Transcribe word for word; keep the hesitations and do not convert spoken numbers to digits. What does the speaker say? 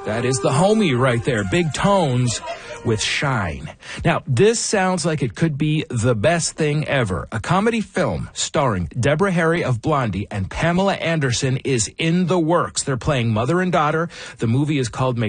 That is the homie right there. Big tones with shine. Now, this sounds like it could be the best thing ever. A comedy film starring Deborah Harry of Blondie and Pamela Anderson is in the works. They're playing mother and daughter. The movie is called